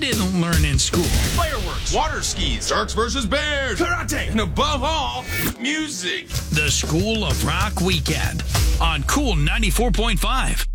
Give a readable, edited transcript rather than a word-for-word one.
didn't learn in school. Fireworks, water skis, sharks versus bears, karate, and above all, music. The School of Rock Weekend on Cool 94.5.